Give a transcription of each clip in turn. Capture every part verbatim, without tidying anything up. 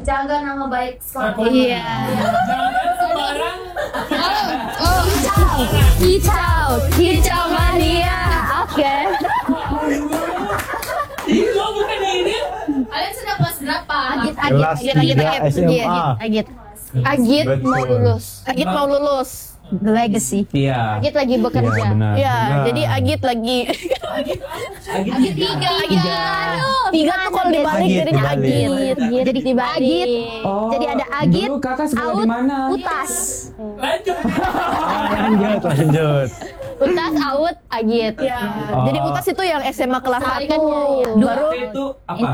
menjaga nama baik sekolah. Iya. Jangan sembarang. Oh, kicau, kicau, kicau mania. Oke. Itu bukan ini. Kalian sudah kelas berapa? Agit, agit, Kelas agit, agit, tiga agit. S M A. Iya, agit. Agit mau Betul. lulus. Agit mau lulus. The legacy. Iya. Agit lagi bekerja. Iya, benar. Iya, Benar. jadi Agit lagi. Agit tiga. Tiga. Tiga tuh kalau dibalik Agit jadinya dibalik. Agit. Jadi dibalik. Oh, Jadi ada Agit, dulu kakak sekolah Aut, di mana? Utas. Lanjut. Lanjut, lanjut. Utas, Aut, Agit. Oh. Jadi Utas itu yang S M A kelas satu. Tarikannya, ya. Baru Itu apa?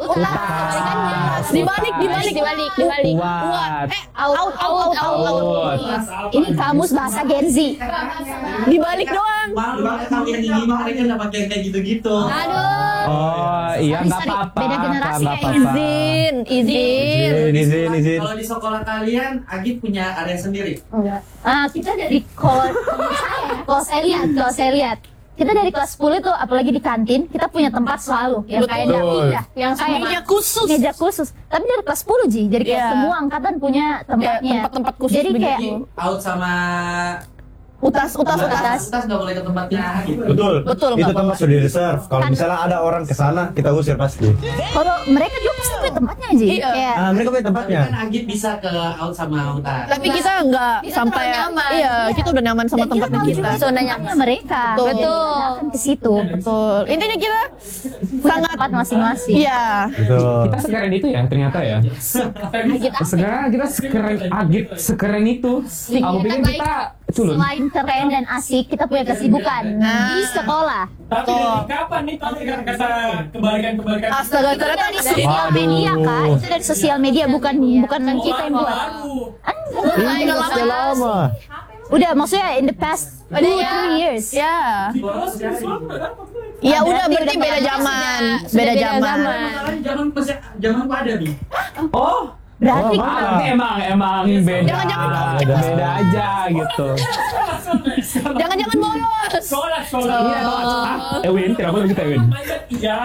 Utas. Dibalik, dibalik, dibalik, dibalik. Kuat. Eh, Aut, Aut, Aut, Aut, Aut. Ini kamus bahasa Gen Z. Dibalik doang. Malu banget kalian ini mah mereka nggak pakai kayak gitu-gitu. Aduh. Oh, iya Sorry, nggak sorry. apa-apa. Beda generasi nggak ya, apa-apa. Izin, izin. Izin, izin, izin. Kalau di sekolah kalian, Agit punya area sendiri. Ah, kita dari kalau kalau saya lihat, kalau saya lihat kita dari kelas sepuluh tuh apalagi di kantin kita punya tempat selalu yang kayak Betul. dapur ya, yang kayak Meja khusus. meja khusus. Tapi dari kelas sepuluh Ji, jadi kayak Iya. semua angkatan punya tempatnya. Iya, tempat-tempat khusus Jadi kayak begitu. Out sama Utas, utas, utas. Utas. Utas nggak boleh ke tempatnya gitu. Betul. Betul, Itu nggak tempat sudah di reserve. Kalau misalnya ada orang ke sana, kita usir pasti. kalau mereka juga pasti punya tempatnya Ji. Iya. Kayak Ah, mereka punya Tapi tempatnya. kan Agit bisa ke Out sama Utas. Tapi kita nggak Kita sampai terlalu nyaman. iya, kita udah nyaman sama dan kita tempatnya tahu kita. juga zona nyamannya mereka. Betul. Jadi kita akan ke situ. Betul. Intinya kita Punya sangat tempat masing-masing. iya. Betul. Kita sekeren itu ya ternyata ya. Agit asik. Sekarang kita sekeren Agit sekeren itu. Aku pikir Baik. kita culun. Selain keren dan asik, kita punya kesibukan di sekolah. Tapi dari kapan nih kalau kata kebalikan-kebalikan? Astaga, Itu ternyata dari sosial Waduh. media kan? Itu dari sosial media bukan bukan kita yang buat. Baru. Kan Ini sudah lama. udah maksudnya in the past two Udah ya. three years. Ya. Di bawah siswa udah dapat. Ya Berarti udah berarti udah beda pernah- zaman, sudah- sudah beda beda zaman. zaman. Masalahnya zaman masih zaman aku ada nih. Oh, Berarti Oh, ah, berarti emang emang beda. Jangan-jangan beda, beda aja gitu. Jangan-jangan bolos. Sekolah, sekolah. Iya, ah, Ewin, kenapa lu gitu Ewin? Manjat, iya.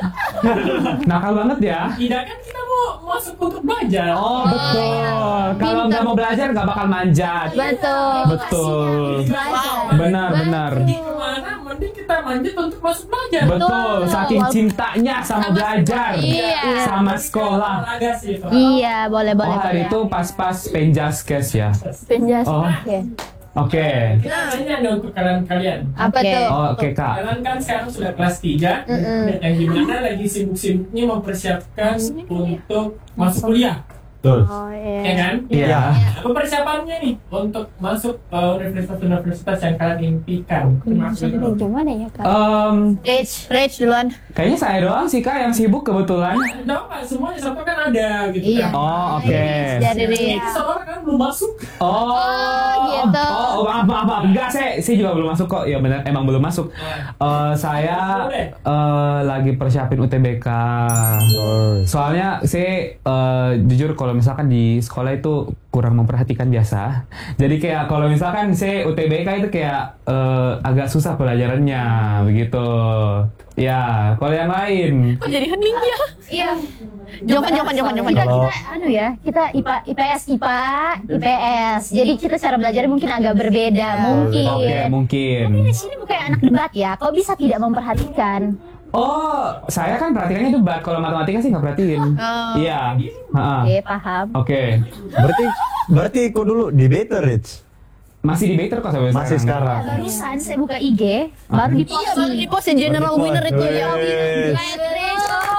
Nakal banget ya. Tidak kan kita mau masuk untuk belajar. Oh, betul. Kalau nggak mau belajar nggak bakal manjat. betul. Betul. Belajar. Benar, benar. Pergi kemana, mending kita manjat untuk masuk belajar. Betul, saking cintanya sama belajar, Iya. sama sekolah. Olahraga sih itu. Iya, boleh boleh. Oh, hari boleh. itu pas-pas penjaskes ya. Penjas. Oh, Oke. oke. Kita nanya nih untuk kalian-kalian. Apa Oke. tuh? Oh, oke Kak. Kalian kan sekarang sudah kelas tiga, yang dimana lagi sibuk-sibuknya mempersiapkan untuk masuk kuliah, Betul. Oh ya iya. kan? Iya. Apa persiapannya nih untuk masuk ke universitas-universitas yang kalian impikan? Termasuk Gimana ya kak? Em, Rage, Rage duluan. kayaknya saya doang sih Kak yang sibuk kebetulan. Tahu nggak semuanya satu kan ada gitu Iya. kan? Oh, oke. Dari Ini Rich. seorang kan belum masuk. Oh, gitu. Oh, maaf, maaf, maaf. Enggak, saya, saya juga belum masuk kok. Ya benar, emang belum masuk. Eh, saya Boleh. eh, lagi persiapin U T B K. Oh. Soalnya saya eh, jujur kalau misalkan di sekolah itu kurang memperhatikan biasa. Jadi kayak kalau misalkan saya U T B K itu kayak eh, agak susah pelajarannya begitu. Ya, kalau yang lain. Kok jadi hening ya? Iya. Jovan, Jovan, Jovan, Jovan. Kita, Kalau- kita anu ya, kita I P A, I P S, I P A, I P S. Jadi kita cara belajar mungkin agak berbeda, mungkin. Oke, mungkin. Tapi di sini bukan anak debat ya. Kau bisa tidak memperhatikan? Oh, saya kan perhatikannya debat. Kalau matematika sih nggak perhatiin. Oh. Iya. Ha-ha. Oke, paham. Oke. Berarti berarti ikut dulu di Better Rich. Masih di Better kok sampai Masih sekarang. Barusan saya buka I G, baru di Iya, baru di post yang general Baru di winner post. itu ya. Wes.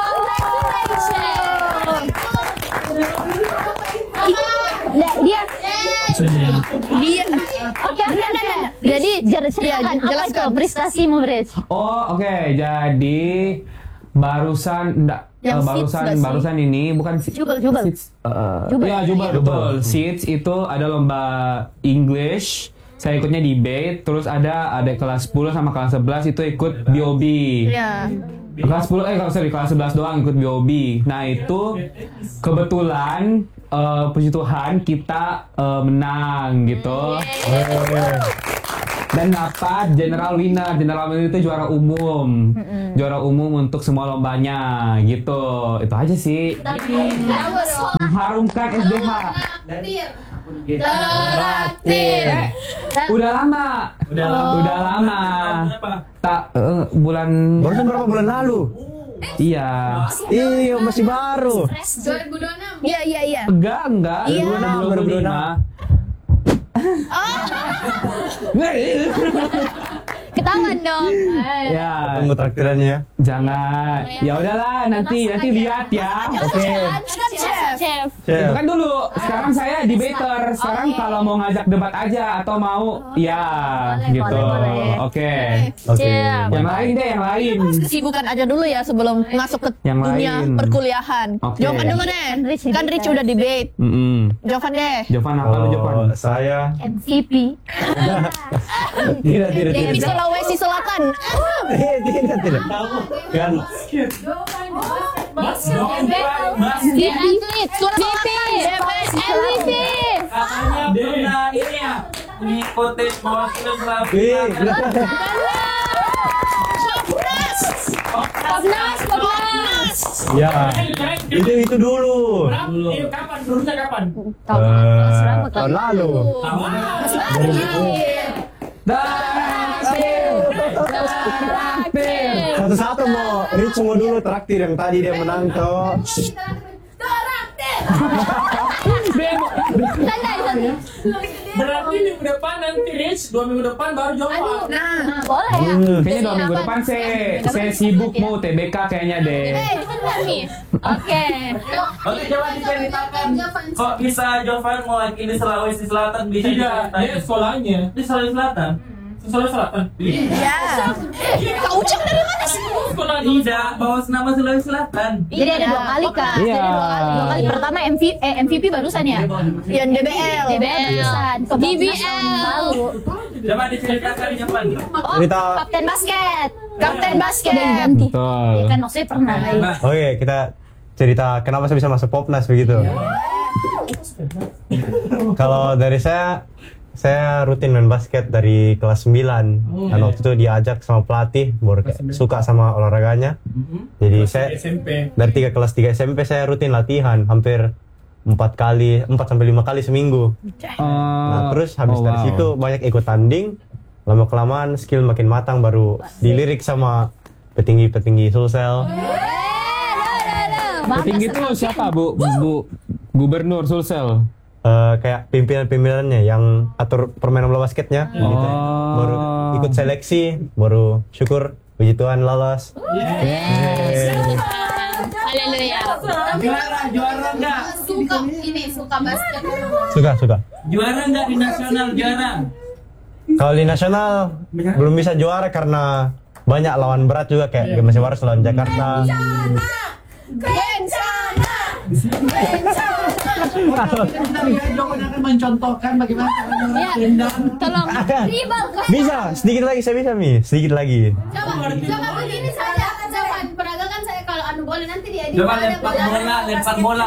Nah, dia Dia. Oke, oke, oke. Jadi jar- silakan apa jelaskan. itu prestasimu, Bridge? Oh, oke. Jadi barusan enggak Yang eh, seats barusan nggak sih? barusan ini bukan si- Jubel, jubel. seats, eh, Jubel. ya jubel Iya. betul. Seats itu ada lomba English. Saya ikutnya debate, terus ada ada kelas sepuluh sama kelas sebelas itu ikut B O B. Ya. Kelas sepuluh eh kalau sorry kelas sebelas doang ikut B O B. Nah, itu kebetulan eh, puji Tuhan kita eh, menang gitu. Dan dapat general winner. General winner itu juara umum. Juara umum untuk semua lombanya gitu. Itu aja sih. Tapi, mengharumkan S D H. Traktir. Eh, udah lama. Udah lama. Udah lama. Apa? Tak eh, bulan Barusan berapa bulan lalu? iya. Iya, masih baru. dua ribu dua puluh enam. Iya iya iya. Enggak, enggak. Iya. dua ribu dua puluh lima. Ketahuan dong. Eh. Ya, Tunggu traktirannya. jangan. Ya udahlah, nanti nanti lihat ya. Oke. Chef. Chef. Itu Chef. kan dulu. Sekarang saya debater. Sekarang kalau mau ngajak debat aja atau mau ya boleh, gitu. boleh, boleh. Oke. Oke. Chef. Yang lain deh, yang lain. Kesibukan aja dulu ya sebelum masuk ke Yang dunia lain. perkuliahan. Oke. Jovan dulu deh. Rich Kan debate. Rich udah debate. Mm-mm. Jovan deh. Jovan apa lu Jovan? Oh, saya M V P. tidak tidak Dewi tidak. Sulawesi Selatan. Eh, tidak tidak. Kan Mas, Jovan, Mas. Dia atlet. Sulawesi Selatan. M V P. Katanya pernah ini ya mengikuti Bawaslu Sulawesi eh Selatan. Popnas, Popnas. ya. Itu itu dulu. Dulu. Itu kapan? Lurusnya kapan? Eh, tahun lalu. Traktir. Traktir. Satu-satu mau Rich mau dulu traktir yang tadi dia menang toh. Demo. Santai, santai. Berarti minggu depan nanti Rich, dua minggu depan baru Jovan. Nah, boleh ya. Hmm. Kayaknya dua minggu depan saya saya sibuk mau T B K kayaknya deh. Oke. Oke, coba diceritakan kok bisa Jovan mewakili Sulawesi Selatan bisa Tidak, diceritain? dia sekolahnya. Di Sulawesi Selatan. Sulawesi Selatan. Ya. Kau ucap dari mana sih? Sekolah Tidak, bawa nama Sulawesi Selatan. Jadi ada dua kali kak. Iya. Jadi dua kali. Dua kali. Pertama M V eh M V P barusan ya. Yang D B L. D B L barusan. Ke D B L. Coba diceritakan Jovan. Oh, Cerita. kapten basket. Kapten basket. Ganti. Betul. Ya kan maksudnya pernah. Nah, Oke, kita cerita kenapa saya bisa masuk Popnas begitu. Kalau dari saya, saya rutin main basket dari kelas sembilan. Dan waktu itu diajak sama pelatih, baru kayak suka sama olahraganya. Jadi saya S M P. dari tiga kelas tiga S M P saya rutin latihan hampir empat kali, empat sampai lima kali seminggu. Nah, terus habis oh, dari wow. situ banyak ikut tanding, lama kelamaan skill makin matang baru dilirik sama petinggi-petinggi Sulsel. Petinggi itu siapa Bu? Bu Gubernur Sulsel. Eh, kayak pimpinan-pimpinannya yang atur permainan bola basketnya gitu. Baru ikut seleksi, baru syukur puji Tuhan lolos. Yeay. Haleluya. juara, juara enggak? Suka ini suka basket. Suka, suka. Juara enggak di nasional juara? Kalau di nasional belum bisa juara karena banyak lawan berat juga kayak G M S Waras lawan Jakarta. Jovan akan mencontohkan bagaimana cara tendang. Tolong. Ribal. Bisa, sedikit lagi saya bisa Mi, sedikit lagi. Coba, coba begini saja. Coba peragakan saya kalau anu bola nanti dia Coba lempar bola, lempar bola.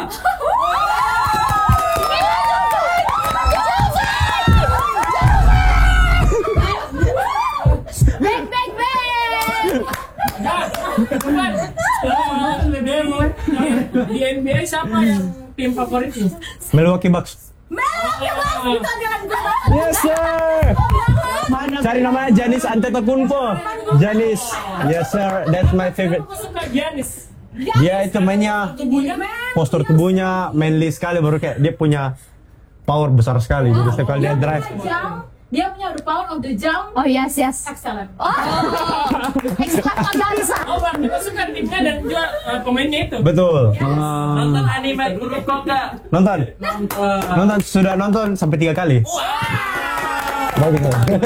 Back, back, back. Bukan. Setelah demo di N B A siapa yang tim favoritnya? Milwaukee Bucks. Yes sir. Cari namanya Giannis Antetokounmpo. Giannis. Yes sir, that's my favorite. Aku suka Giannis. Dia itu mainnya Tubuhnya postur tubuhnya manly sekali, baru kayak dia punya power besar sekali. Jadi setiap kali dia drive, Dia punya the power of the jump. Oh yes, yes. Excellent. Oh, ekstravaganza. Oh, Bang, kita suka timnya dan juga uh, pemainnya itu. betul. Nonton anime Kuroko enggak? Nonton, nonton sudah nonton sampai tiga kali. Bagus.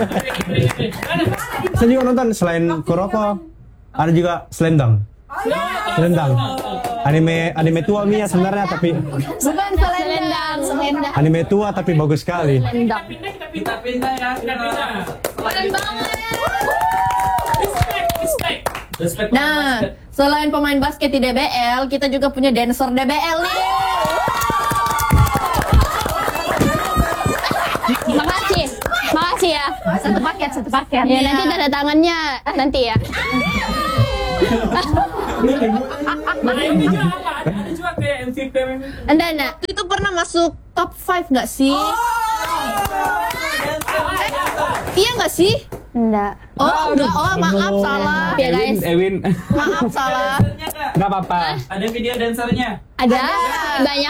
Saya juga nonton selain Kuroko, ada juga Slendang. Slendang. Anime anime tua Mia sebenarnya tapi Bukan selendang, selendang. anime tua tapi bagus sekali. Selendang. Kita pindah ya. Keren banget. Respect, respect. Respect Nah, selain pemain basket di D B L, kita juga punya dancer D B L nih. Makasih. Makasih ya. Satu paket, satu paket. Ya, nanti tanda tangannya nanti ya. Nah, ini juga apa? Ada, ada juga kayak M V fifty M M. Anda, anda. Itu pernah masuk top five nggak sih? Iya nggak sih? Enggak. Oh, enggak. Oh, maaf salah. Ya guys. Ewin, Maaf salah. nggak apa-apa. Ada video dancernya. Ada banyak.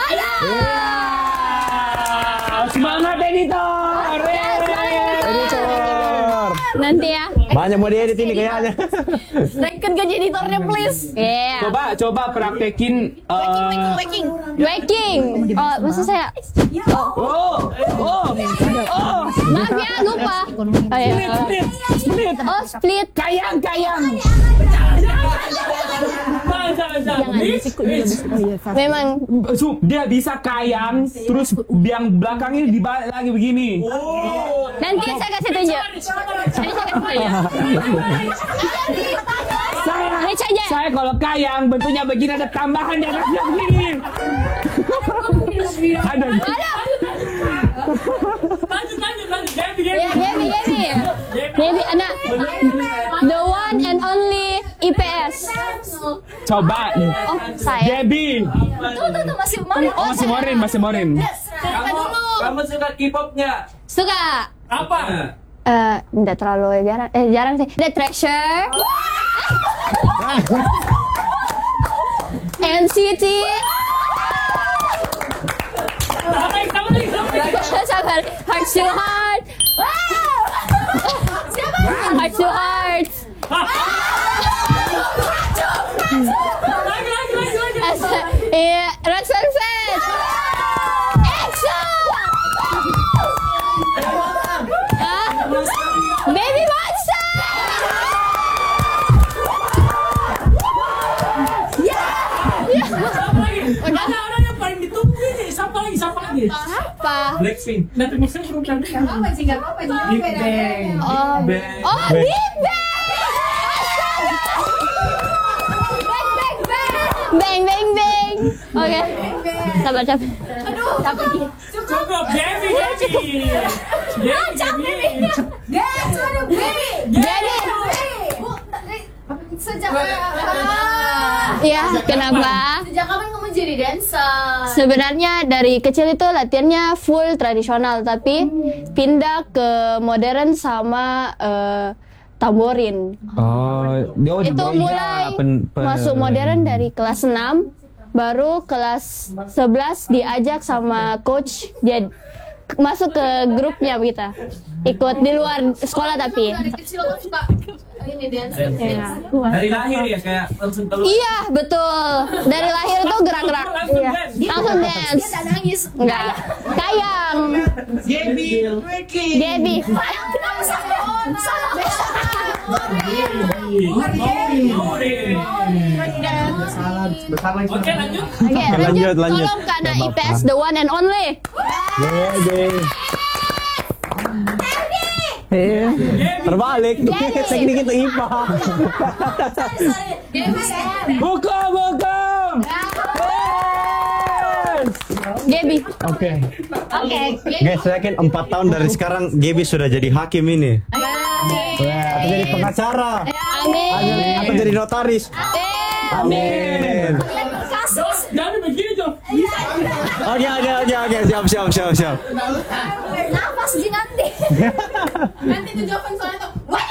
Semangat editor. Editor. Nanti ya. Banyak mau diedit ini kayaknya. Naikin gaji editornya please. Iya. Coba coba praktekin. eh, Waking. Waking. Oh, maksud saya. Oh, oh, oh. Maaf ya, lupa. Oh, iya. Split. Oh, split. Kayang, kayang. Memang Su, dia bisa kayang, terus yang belakangnya dibalik lagi begini. nanti saya kasih tunjuk. Nanti saya kasih tunjuk. Saya, Ini saja. saya kalau kayang bentuknya begini ada tambahan di atasnya begini. Ada. Lanjut, lanjut, lanjut. Gaby, Gaby. Ya, Gaby, Gaby. Gaby, anak. The one and only I P S. Coba. Oh, saya. Gaby. Tuh, tuh, tuh, masih Morin. Oh, masih Morin, masih Morin. Kamu, kamu suka K-pop nggak? Suka. Apa? Eh, enggak terlalu jarang. Eh, jarang sih. The Treasure. N C T. Apa yang kamu nih? Sabar. Heart to Heart. Wow. Heart to Heart. Lagi, lagi, lagi, lagi. Iya, Red Velvet. EXO. Hah? Baby Monster. Siapa lagi? Ada orang yang paling ditunggu ini. Siapa lagi? Siapa lagi? Apa? Blackpink. Nanti musuhnya belum cantik. Apa sih nggak apa-apa juga Big beda. Bang. Oh, Big Bang. oh, Big Bang. Bang, bang, bang. Oke. Sabar, sabar. Cukup, Gaby, Gaby. Gaby, Gaby. Dance with a baby. Jadi, Bu, tadi sejak ya kenapa? sejak kapan kamu jadi dancer? Sebenarnya dari kecil itu latihannya full tradisional, tapi pindah ke modern sama eh, tamborin. Oh, dia oh, Itu iya, mulai pen- pen- masuk modern dari kelas enam, baru kelas sebelas diajak sama coach jadi masuk ke grupnya kita. Ikut di luar sekolah tapi. Dari kecil kamu suka ini dance. Dari lahir ya kayak langsung keluar. Iya, betul. Dari lahir tuh gerak-gerak. Iya. Langsung dance. Dia nangis. Enggak. Kayang. Gaby, Gaby. Oke, lanjut. Oke, lanjut, lanjut. Tolong karena I P S the one and only. Iya. Terbalik. Teknik itu I P A. Hukum, hukum. Gaby. Oke. Oke. Guys, saya yakin empat tahun dari sekarang Gaby sudah jadi hakim ini. Atau jadi pengacara. Amin. Atau jadi notaris. Amin. Jos, jangan begini, Jos. Oke, oke, oke, oke. Siap, siap, siap, siap. Nafas di nanti. Nanti tuh jawaban soalnya tuh. Wah,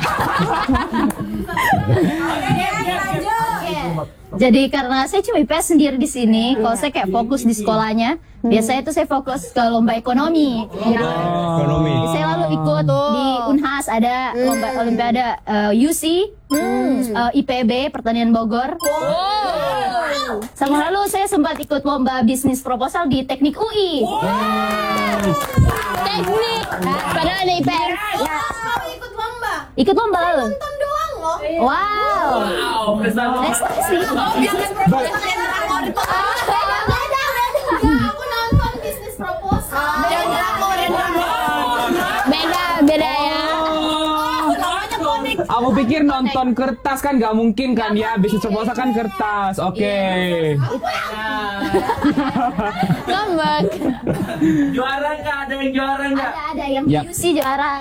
Jadi karena saya cuma I P S sendiri di sini, kalau saya kayak fokus di sekolahnya, biasanya itu saya fokus ke lomba ekonomi. Ekonomi. Saya lalu ikut di Unhas ada lomba olimpiade eh, U C, eh, I P B Pertanian Bogor. Sama lalu saya sempat ikut lomba bisnis proposal di Teknik U I. Teknik. Padahal ada I P S. kamu ikut lomba. Ikut lomba lalu. Nonton doang loh. Wow. Wow, prestasi. Prestasi. Aku nonton bisnis proposal. Beda, beda ya. Aku pikir nonton kertas kan nggak mungkin kan ya, bisnis proposal kan kertas. Oke. Ngambek. Juara nggak? Ada yang juara nggak? Ada ada yang Ya. U C juara.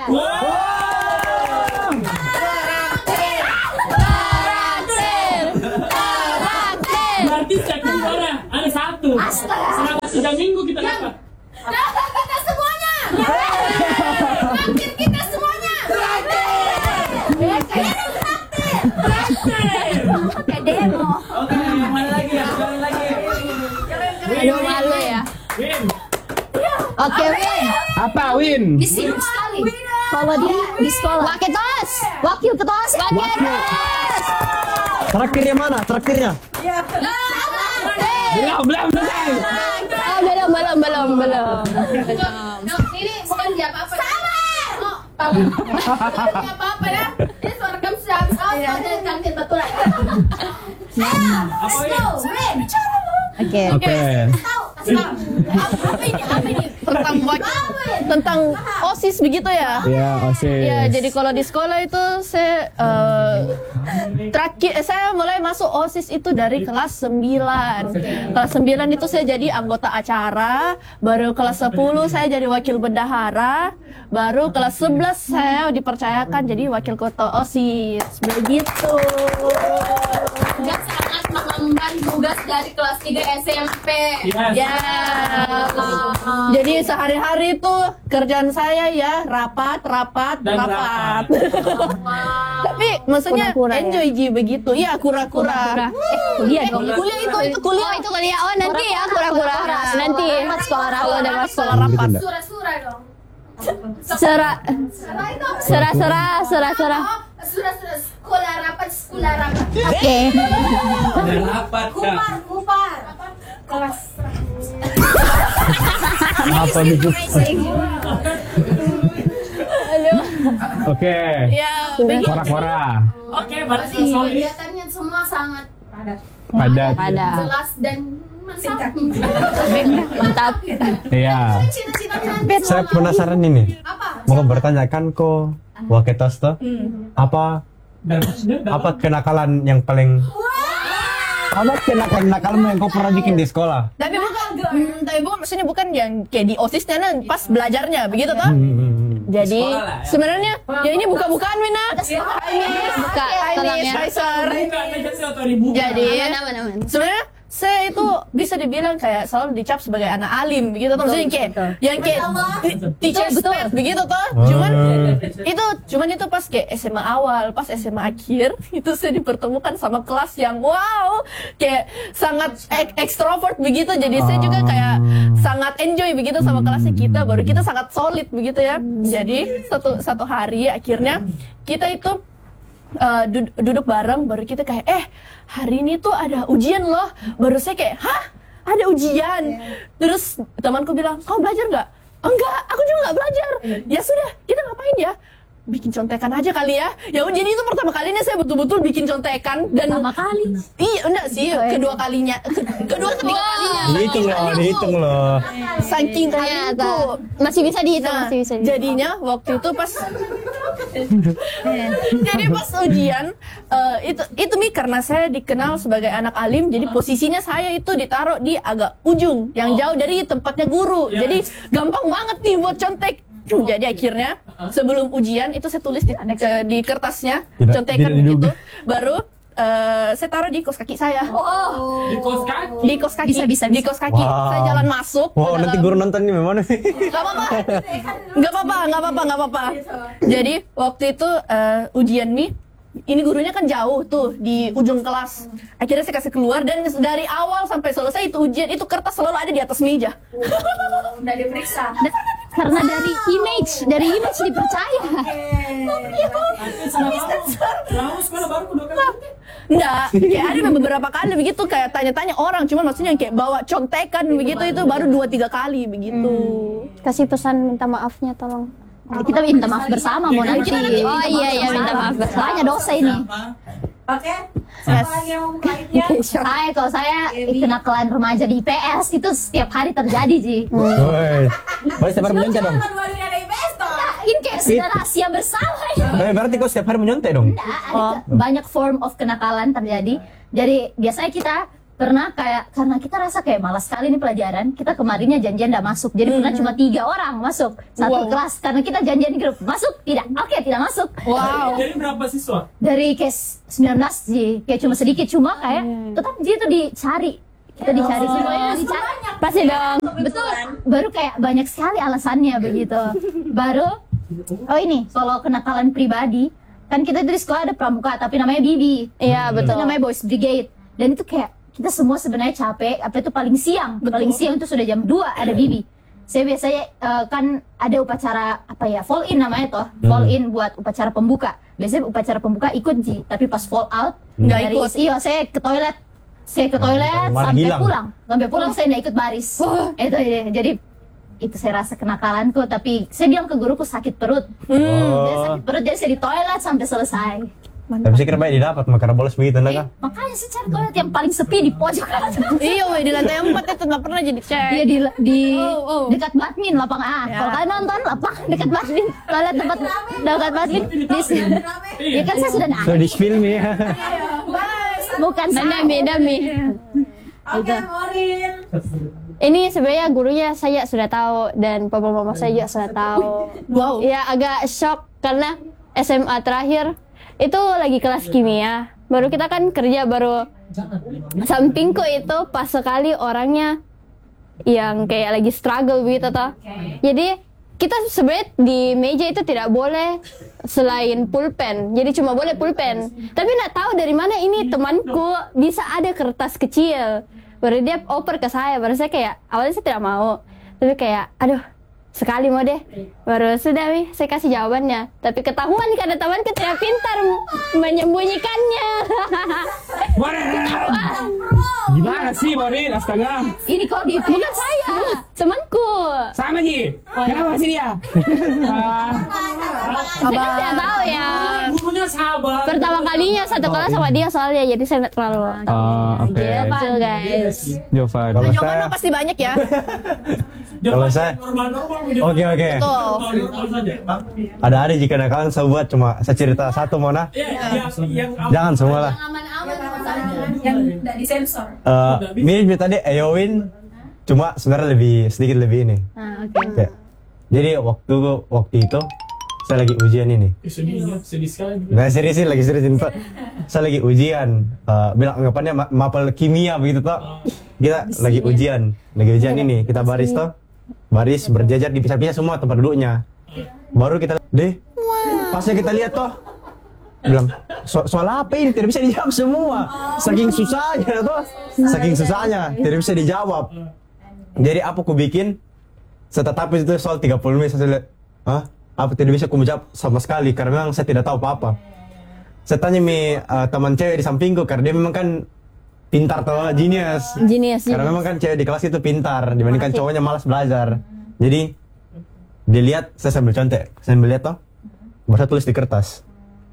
Karakter. Karakter. Berarti siapa juara? Ada satu. Selama tiga minggu kita dapat. Dapat kita semuanya. Traktir kita semuanya. Kayak demo. Oke, yang mana lagi ya? Sekali lagi. Aduh, malu ya. Win. Oke, Win. Apa Win? Sibuk sekali. Kalau dia di sekolah. Wakil kelas. Wakil kelas. Wakil kelas. Terakhirnya mana? Terakhirnya? Belum, belum selesai. Ah, belum, belum, belum, belum. Ini bukan dia apa-apa. Sama. Oh, bukan dia apa-apa ya. Ini seragam siap. Oh, ada kantin betul ya. Apa Win? Win. Oke. Oke. Tahu, kasih tahu. Apa ini? Apa ini? Tentang tentang OSIS begitu ya? Ya, OSIS. Ya, jadi kalau di sekolah itu saya eh, terakhir eh, saya mulai masuk OSIS itu dari kelas sembilan. Kelas sembilan itu saya jadi anggota acara, baru kelas sepuluh saya jadi wakil bendahara, baru kelas sebelas saya dipercayakan jadi wakil ketua OSIS. Begitu. Dia sangat mengemban tugas dari kelas tiga S M P. Yes. Ya. Jadi sehari-hari itu kerjaan saya ya rapat, rapat, Dan rapat. Wow. Tapi maksudnya Kura-kura ya? enjoy Ji begitu. Iya, kura-kura. Kuliah dong. Kuliah itu itu kuliah. Oh, itu kuliah. Oh, nanti ya kura-kura. Nanti Rapat sekolah kalau rapat. udah masuk sekolah rapat. Surah-surah dong. Sera Surah itu apa? sera-sera sera-sera. Oh, surah-surah sekolah rapat, sekolah rapat. Oke. Udah rapat dah. Kupar, kupar. Kelas. Apa gitu? Oke. Ya, begitu. Kora-kora. Oke, berarti Jadi solid. kegiatannya semua sangat Padat. jelas dan mantap. Mantap. Iya. Cita-citanya Saya penasaran ini. apa? Mau bertanyakan kok Waketos tuh apa Dan maksudnya dapat apa kenakalan yang paling apa kenakalan nakalmu yang kau pernah bikin di sekolah? Tapi bukan, hmm, tapi bukan maksudnya bukan yang kayak di OSISnya nah, pas belajarnya begitu toh? Hmm. Jadi Sekolah lah, ya. sebenarnya ya ini buka-bukaan Wina. Hai Miss, Buka. Hai Tolong Miss, ya. Hai Sir. bukan aja sih atau dibuka. Jadi Aman, aman. sebenarnya saya itu bisa dibilang kayak selalu dicap sebagai anak alim begitu toh, maksudnya yang kayak yang kayak ti- teacher's pet begitu toh. Cuman itu cuman itu pas kayak S M A awal, pas S M A akhir itu saya dipertemukan sama kelas yang wow kayak sangat ek- ekstrovert begitu. Jadi saya juga kayak sangat enjoy begitu sama kelasnya kita, baru kita sangat solid begitu ya. Jadi satu satu hari akhirnya kita itu uh, dud- duduk bareng, baru kita kayak eh hari ini tuh ada ujian loh. Baru saya kayak hah ada ujian. Terus temanku bilang kau belajar nggak? Enggak, aku juga nggak belajar. Ya sudah, kita ngapain ya? Bikin contekan aja kali ya. Ya udah, jadi itu pertama kalinya saya betul-betul bikin contekan dan Pertama kali. iya enggak sih kedua kalinya ke- kedua ketiga kalinya Dihitung loh, dihitung loh. saking Ternyata kalian masih bisa dihitung, Nah, masih bisa dihitung. jadinya waktu itu pas jadi pas ujian eh, itu itu mi karena saya dikenal sebagai anak alim, jadi posisinya saya itu ditaruh di agak ujung yang jauh dari tempatnya guru, Ya. jadi gampang banget nih buat contek. Jadi akhirnya sebelum ujian itu saya tulis di, ke- di kertasnya Tidak- contekan tidak diduga. begitu, baru eh, saya taruh di kos kaki saya. Di kos kaki. Di kos kaki, Bisa, bisa, di bisa. kos kaki. Wow. Saya jalan masuk. ke Wow, nanti dalam- guru nonton ini gimana sih? Gak apa-apa, gak apa-apa, gak apa-apa, gak apa-apa. Jadi waktu itu eh, ujian nih, ini gurunya kan jauh tuh di ujung kelas. Akhirnya saya kasih keluar dan dari awal sampai selesai itu ujian itu kertas selalu ada di atas meja. Udah diperiksa. Karena dari image, dari image dipercaya. Kamu sekolah baru kedua kali. Enggak, kayak ada beberapa kali begitu kayak tanya-tanya orang, cuman maksudnya kayak bawa contekan begitu itu baru dua tiga kali begitu. Kasih pesan minta maafnya tolong. Kita minta maaf bersama mau nanti. Oh iya iya minta maaf bersama. Banyak dosa ini. Oke. Yes. Siapa lagi yang mau baiknya? Saya kalau saya kenakalan remaja di I P S itu setiap hari terjadi, Ji. Woi. Boleh setiap hari menyontek dong. Kan baru ada I P S toh. Ini kayak sudah rahasia bersama ya. Eh, berarti kau setiap hari menyontek dong? Nah, ada banyak form of kenakalan terjadi. Jadi biasanya kita pernah kayak karena kita rasa kayak malas sekali nih pelajaran, kita kemarinnya janjian nggak masuk. Jadi pernah cuma tiga orang masuk satu Wow. kelas karena kita janjian di grup masuk tidak, oke tidak masuk. Wow. Jadi berapa siswa? Dari case sembilan belas Ji, kayak cuma sedikit cuma kayak tetap Ji itu dicari kita dicari semuanya dicari. Pasti dong. Betul. Baru kayak banyak sekali alasannya begitu. Baru oh ini kalau kenakalan pribadi kan kita dari sekolah ada pramuka tapi namanya Bibi. Iya, betul. Itu namanya Boys Brigade. Dan itu kayak kita semua sebenarnya capek, apa itu paling siang. Paling siang itu sudah jam dua ada Bibi. Saya biasanya uh, kan ada upacara apa ya, fall in namanya toh. Fall in buat upacara pembuka. Biasanya upacara pembuka ikut Ji, tapi pas fall out Nggak dari- ikut. Iya, saya ke toilet. Saya ke toilet Malah sampai hilang. pulang. Sampai pulang saya nggak ikut baris. Itu ya, jadi itu saya rasa kenakalanku, tapi saya bilang ke guruku sakit perut. Saya Oh. sakit perut, jadi saya di toilet sampai selesai. Tapi saya kira baik didapat makara bolos begitu enggak kah? Makanya saya cari toilet yang paling sepi di pojok. Iya, weh, di lantai empat itu nggak pernah jadi cek. Dia di di Oh, oh. dekat badmin lapangan A. Kalau kalian nonton lapangan dekat badmin, toilet tempat dekat badmin di sini. Ya kan saya sudah So naik. di film ya. Bukan saya. Dami, dami. Oke, Morin. Ini sebenarnya gurunya saya sudah tahu dan papa mama saya juga sudah tahu. Wow. Ya agak shock karena S M A terakhir itu lagi kelas kimia. Baru kita kan kerja baru sampingku itu pas sekali orangnya yang kayak lagi struggle gitu toh. Jadi kita sebenarnya di meja itu tidak boleh selain pulpen. Jadi cuma boleh pulpen. Tapi nggak tahu dari mana ini temanku bisa ada kertas kecil. Baru dia oper ke saya. Baru saya kayak awalnya saya tidak mau. Tapi kayak aduh sekali mau deh. Baru sudah nih saya kasih jawabannya. Tapi ketahuan karena temanku tidak pintar menyembunyikannya. Gimana sih Morin? Astaga. Ini kok di Bukan saya, temanku. Sama Ji. Kenapa sih dia? Ah, Saya kan tidak tahu ya. Gurunya sahabat. Pertama kalinya satu kelas sama dia soalnya, jadi saya nggak terlalu tahu. Oh, oke. Gitu guys. Jovan. Kalau Jawabannya saya pasti banyak ya. Kalau saya- normal-normal. Oke oke. Tuh. Ada ada jika nakalan saya buat cuma saya cerita satu Mona. Iya, yang yang Jangan semua lah. Aman-aman yang tidak disensor. Eh, mirip tadi Eowyn, cuma sebenarnya lebih sedikit lebih ini. Ah, oke. Kayak, jadi waktu waktu itu saya lagi ujian ini. Eh, sedih ya, sedih sekali. Nggak serius sih, lagi serius ini. Saya lagi ujian, eh, bilang anggapannya ma- mapel kimia begitu toh. Kita lagi ujian, lagi ujian ini. Kita baris toh, baris berjajar dipisah-pisah semua tempat duduknya. Baru kita deh, pasnya kita lihat toh, bilang so soal apa ini tidak bisa dijawab semua. Saking susahnya toh, saking susahnya tidak bisa dijawab. Jadi apa ku bikin? Setetapi itu soal tiga puluh menit saya lihat, hah? Apa tidak bisa aku menjawab sama sekali karena memang saya tidak tahu apa-apa. Saya tanya mi uh, teman cewek di sampingku karena dia memang kan pintar atau genius. Genius. Karena memang kan cewek di kelas itu pintar dibandingkan cowoknya malas belajar. Jadi dilihat saya sambil contek, saya sambil lihat toh, baru saya tulis di kertas.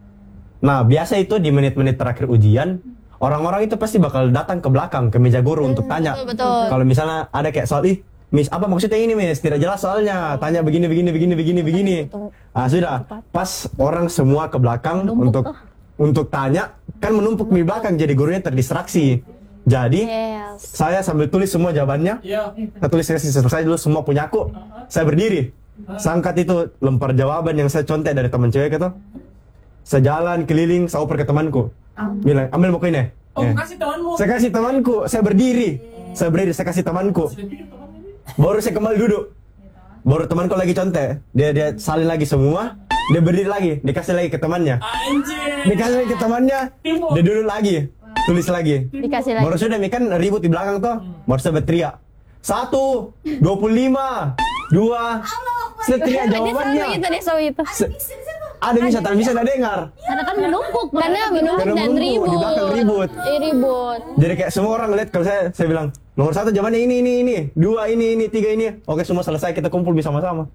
Nah biasa itu di menit-menit terakhir ujian orang-orang itu pasti bakal datang ke belakang ke meja guru untuk tanya. betul, betul. Kalau misalnya ada kayak soal ih Miss, apa maksudnya ini, Miss? Tidak jelas soalnya. Tanya begini, begini, begini, begini, begini. Ah, sudah. Pas orang semua ke belakang untuk untuk tanya, kan menumpuk di belakang, jadi gurunya terdistraksi. Jadi, Yes. saya sambil tulis semua jawabannya. Iya. Saya tulis selesai dulu semua punya aku. Saya berdiri. Saya angkat itu lempar jawaban yang saya contek dari teman cewek itu. Saya jalan keliling, saya oper ke temanku. Bilang, ambil buku ini. Oh, Eh. kasih temanmu. Saya kasih temanku, saya berdiri. Saya berdiri, saya kasih temanku. Baru saya kembali duduk. Baru temanku lagi contek. Dia dia salin lagi semua. Dia berdiri lagi, dikasih lagi ke temannya. Anjir. Dikasih lagi ke temannya. Dia duduk lagi, tulis lagi. Dikasih lagi. Baru sudah mi kan ribut di belakang tuh. Baru saya berteriak. Satu, dua puluh lima, dua. Saya teriak Dia selalu jawabannya. gitu, dia selalu itu. Se- ada bisa, tapi bisa tidak dengar. Karena kan menumpuk. Karena menumpuk Karena dan menumpuk, ribut. di belakang ribut. Eh, ribut. Jadi kayak semua orang lihat kalau saya, saya bilang nomor satu jawabannya ini, ini, ini, dua ini, ini, tiga ini. Oke semua selesai kita kumpul bersama-sama.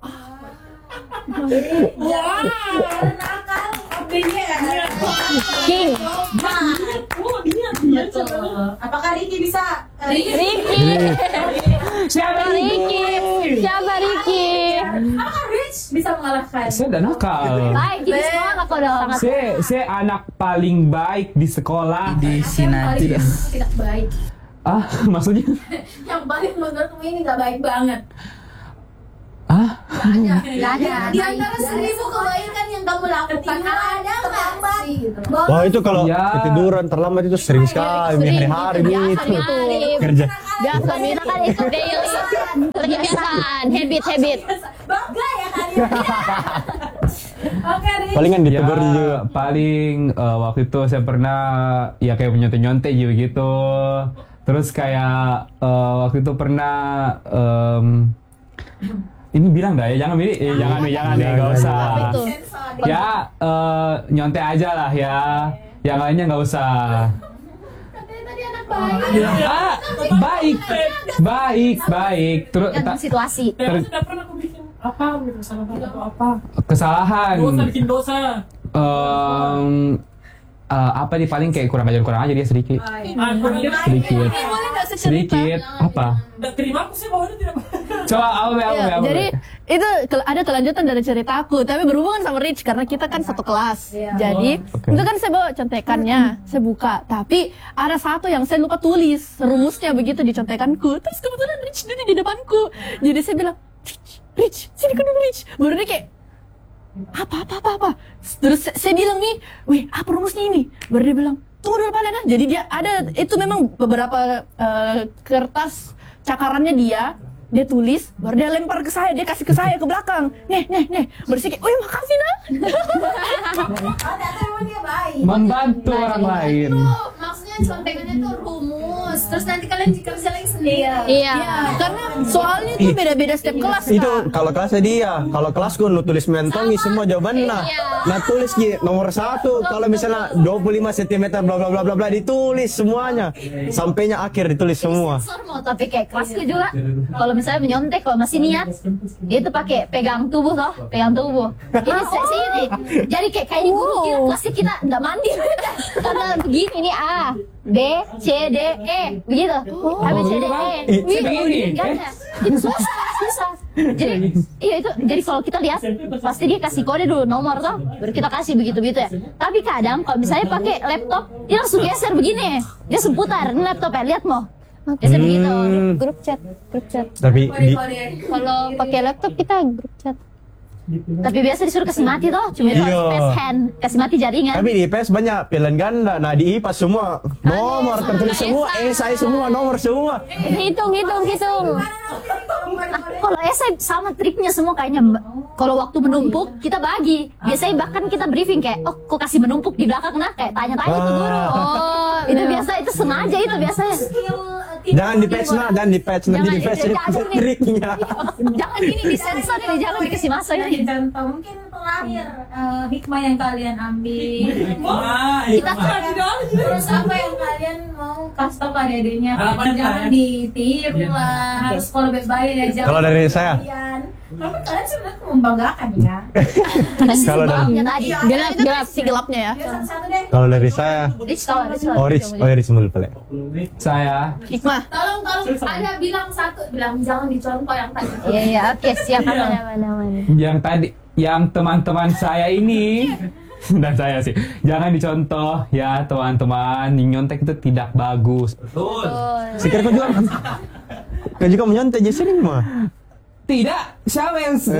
Nakal, opini ya. King. Apakah Ricky bisa? Ricky. Siapa Ricky. Siapa Ricky? Apakah Rich bisa mengalahkan? Saya udah nakal. Baik, jadi semangat kok dong. Saya saya anak paling baik di sekolah. Di Sinati. Paling tidak baik. Ah, maksudnya? Yang paling menurutmu ini nggak baik banget. Ah, Nggak ada. Di antara seribu kebaikan yang yang kamu lakukan ada terlambat gitu. Wah itu kalau Ya. ketiduran terlambat itu sering sekali, sering. hari-hari Biasa itu nih. kerja. Biasa Mira kan itu daily kebiasaan, habit habit. Bangga ya kalian. Oke, Rich. Palingan Ya, ditegur juga. paling eh, waktu itu saya pernah ya kayak nyontek-nyontek juga gitu. Terus kayak eh, waktu itu pernah em, ini bilang dah ya, jangan ini, eh, jangan nih, jangan nih, nggak usah. Ya eh, nyontek aja lah ya, yang lainnya nggak usah. Katanya tadi anak baik. Ah, baik, baik, baik. Terus Tergantung ta- situasi. Terus tidak pernah aku bikin apa gitu, kesalahan atau apa. kesalahan. Dosa bikin dosa. Em, eh, apa nih paling kayak kurang ajar kurang aja dia sedikit, Ah, kurang ajar. sedikit, Boleh nggak secerita? sedikit. Apa? Nggak terima aku sih bahwa dia tidak. Coba apa apa Ya, apa? jadi itu kel- ada kelanjutan dari ceritaku, tapi berhubungan sama Rich karena kita kan satu kelas. Jadi Oke. itu kan saya bawa contekannya, saya buka. Tapi ada satu yang saya lupa tulis rumusnya begitu di contekanku. Terus kebetulan Rich duduk di depanku. Jadi saya bilang, Rich, Rich, sini kan dulu Rich. Baru dia kayak apa apa apa apa. Terus saya, saya bilang nih, wih apa rumusnya ini? Baru dia bilang, tunggu dulu Pak Lena. Jadi dia ada itu memang beberapa eh, kertas cakarannya dia. Dia tulis, baru dia lempar ke saya, dia kasih ke saya ke belakang. Nih, nih, nih. Baru saya kayak, wih makasih nah. Oh, ternyata emang dia baik. Membantu orang lain. Tuh, maksudnya contekannya tuh rumus. Terus nanti kalian kerja lagi sendiri. Iya. Karena soalnya itu beda-beda setiap kelas. Itu Kak. kalau kelasnya dia, kalau kelasku nu tulis mentongi semua jawabannya. Nah tulis Ki, nomor satu, kalau misalnya dua puluh lima sentimeter bla bla bla bla bla ditulis semuanya, sampainya akhir ditulis semua. Sensor mau tapi kayak kelasnya juga. Kalau misalnya menyontek, kalau masih niat, dia tuh pakai pegang tubuh toh, pegang tubuh. Ini seksi ini. Jadi kayak kayak di guru gitu, kelasnya kita nggak mandi. Karena begini ini A, B, C, D, E, begitu. A, B, C, D, E. I- Wih, begini. nggak ada. Itu susah, susah. Jadi, iya itu. Jadi kalau kita lihat, pasti dia kasih kode dulu nomor toh, baru kita kasih begitu begitu ya. Tapi kadang kalau misalnya pakai laptop, dia langsung geser begini, dia seputar. Ini laptop ya, lihat mau. Geser begitu. Hmm, Grup chat, grup chat. tapi di, Kalau pakai laptop kita grup chat. Tapi biasa disuruh kasih mati toh, cuma Iya. kasih space hand, kasih mati jaringan. tapi di I P S banyak pilihan ganda. Nah di I P A semua nomor tertulis semua, esai semua nomor semua. Hitung, hitung, hitung. Kalau esai sama triknya semua kayaknya. Mbak. Kalau waktu menumpuk kita bagi. Biasanya bahkan kita briefing kayak, oh kok kasih menumpuk di belakang nah kayak tanya-tanya ke guru. Oh, itu biasa itu sengaja itu biasanya. Jangan di patch nah, jangan di patch nanti di patch Jangan, jangan, triknya. Jangan gini disensor ini, jangan dikasih masuk ini. Contoh mungkin terakhir eh, hikmah yang kalian ambil. Wah, Kita Terus apa yang kalian mau kasih tau ke adik-adiknya? Harapan Jangan kalian. ditiru lah, harus kalau baik-baik ya. Jangan Kalau dari saya? kalian. Tapi kalian sebenarnya membanggakan ya. Kalau dari Sebabnya tadi. Gelap, gelap si gelapnya ya. Ya satu-satu deh. kalau dari saya, Rich kalau Rich kalau. oh Rich, oh Rich mulu pala. Saya Hikmah. Tolong, tolong. Ada bilang satu, bilang jangan dicontoh yang tadi. Iya iya oke siap. yang tadi, yang teman-teman saya ini dan saya sih, jangan dicontoh ya teman-teman. Nyontek itu tidak bagus. betul. Sekiranya kau juga, kau juga menyontek jadi sering mah. Tidak, siapa yang Eh,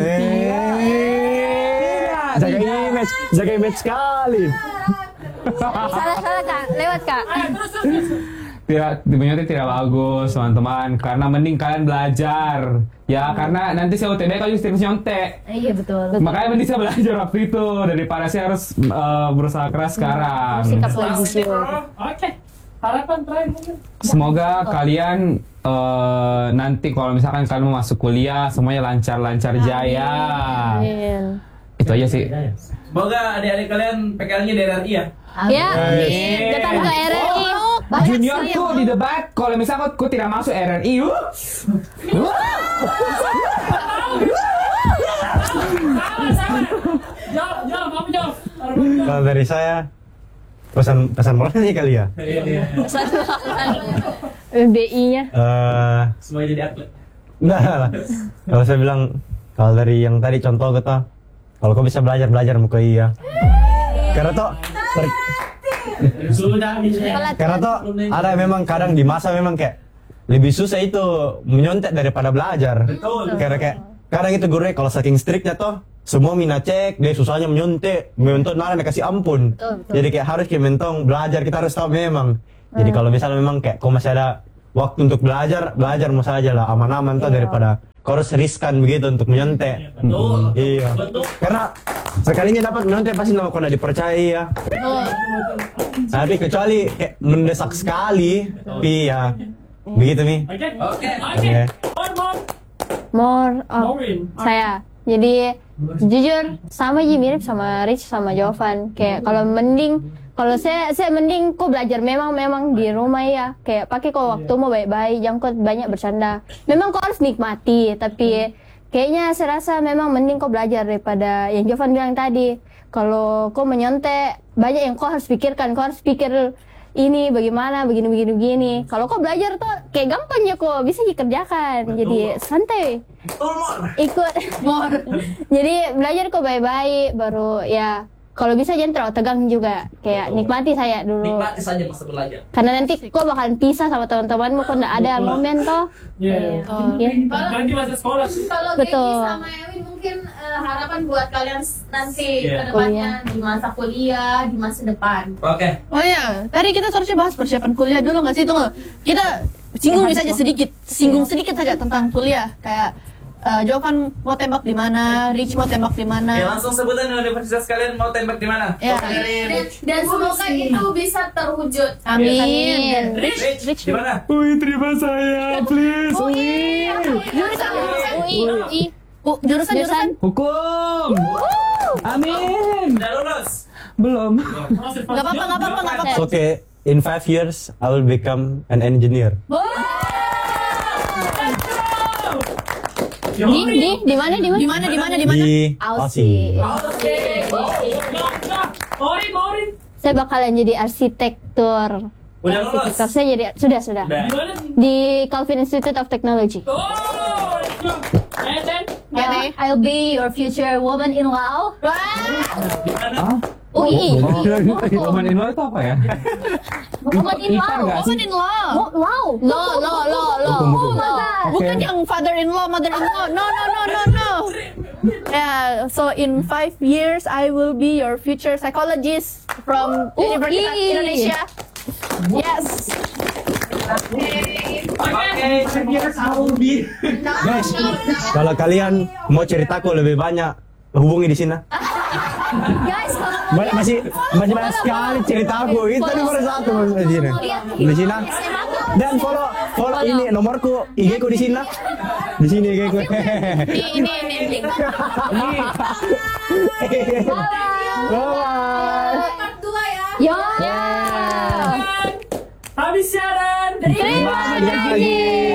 jaga image, jaga image sekali. Salah salah kak, lewat kak. Tidak, menyontek tidak bagus teman-teman, karena mending kalian belajar ya, karena nanti saya U T B kalau justru nyontek. Iya betul. Makanya mending saya belajar waktu itu daripada saya harus eh, berusaha keras sekarang. Sikap lagi jujur. Oke. Harapan terakhir mungkin. Semoga kalian eh, nanti kalau misalkan kalian mau masuk kuliah semuanya lancar-lancar jaya. Amin. Itu aja sih. Semoga adik-adik kalian P K L-nya di R R I ya. Ya, datang ke R R I. Juniorku di debat, kalau misalkan aku tidak masuk R R I, uh. Jawab, jawab, kamu jawab. Kalau dari saya, pesan pesan moral nih kali ya. Iya, iya. B I-nya. Eh, Semuanya jadi atlet. Enggak lah. Kalau saya bilang, kalau dari yang tadi contoh kita, kalau kau bisa belajar belajar muka iya. Karena toh, per- Sudah bisa. karena toh ada memang kadang di masa memang kayak lebih susah itu menyontek daripada belajar. Betul. Karena kayak kadang itu gurunya kalau saking striknya toh semua mina cek, dia susahnya menyuntik, mentong nala kasih ampun. Jadi kayak harus kayak mentong belajar, kita harus tahu memang. Jadi kalau misalnya memang kayak kau masih ada waktu untuk belajar, belajar mau saja lah aman-aman tuh daripada kau harus riskan begitu untuk menyontek. Betul. Iya. Betul. Karena sekalinya dapat menyontek pasti nama kau tidak dipercaya. Tapi kecuali kayak mendesak sekali, tapi ya begitu nih. Oke. Oke. Oke. More, more. More, oh, Maureen. saya. Jadi jujur sama aja mirip sama Rich sama Jovan. Kayak kalau mending, kalau saya saya mending kok belajar memang memang di rumah ya. Kayak pakai kok waktu mau baik-baik, jangan kok banyak bercanda. Memang kok harus nikmati, tapi kayaknya saya rasa memang mending kok belajar daripada yang Jovan bilang tadi. Kalau kok menyontek, banyak yang kok harus pikirkan, kok harus pikir ini bagaimana, begini begini begini. Kalau kok belajar tuh kayak gampang ya kok bisa dikerjakan. Jadi santai. Ikut more. Jadi belajar kok baik-baik baru ya. Kalau bisa jangan terlalu tegang juga. Kayak nikmati saya dulu. Nikmati saja masa belajar. Karena nanti kok bakalan pisah sama teman-temanmu kok nggak ada momen toh. Iya. Iya. Nanti masa sekolah. Kalau Betul. Geki sama Ewin mungkin eh, harapan buat kalian s- nanti Iya. ke depannya di masa kuliah, di masa depan. Oke. Oh iya, tadi kita seharusnya bahas persiapan kuliah dulu nggak sih? Tunggu, kita singgung saja sedikit, singgung sedikit saja tentang kuliah. Kayak eh, Jovan mau tembak di mana, Rich mau tembak di Ya mana. langsung sebutan universitas kalian mau tembak di mana? Ya. Dari Dan, dan semoga itu bisa terwujud. Amin. Amin. Rich, Rich, di mana? Ui, terima saya, please. UI. UI. Oh, jurusan jurusan. Hukum. Amin. Udah lulus. Belum. Gak apa-apa, gak apa-apa, gak apa-apa. So, okay, in five years I will become an engineer. Di di di mana di mana? Di mana, di mana, di mana? Di Aussie. Aussie. Maureen, Maureen. Saya bakalan jadi arsitektur. Udah lulus. Arsitektur saya jadi sudah sudah. Udah. Di mana? Di Calvin Institute of Technology. Oh, let's go. And then, Uh, I'll be your future woman in law. U I. Woman in law itu apa ya? Woman in Ipar law. nggak sih? Woman in law. Wo- Wow. Law, law, law, law. Hukum, hukum. Law. Bukan yang father-in-law, mother-in-law. No, no, no, no, no. Yeah, so in five years I will be your future psychologist from Universitas Indonesia. Yes. Oke, Guys, kalau kalian mau ceritaku lebih banyak, hubungi di sini. Guys, kalau mau Banyak masih masih banyak sekali ceritaku. Itu nomor satu di sini. Di sini. Dan follow follow ini nomorku, I G ku di sini. Di sini I G ku. Ini, ini, ini. Bye. Part dua ya. yo. habis siaran. Terima kasih.